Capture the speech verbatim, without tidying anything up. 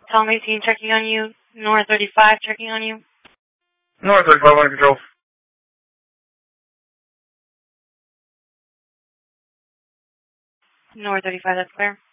Tom eighteen checking on you. North thirty-five checking on you. North thirty-five under control. North thirty-five, that's clear.